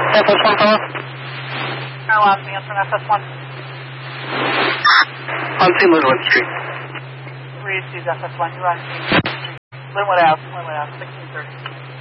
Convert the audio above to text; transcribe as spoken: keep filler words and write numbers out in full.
F S one, Paul. Carolina, answer F S one. On to Linwood Street. Reed sees F S one. You're on Linwood Ave. Linwood Ave, sixteen thirty.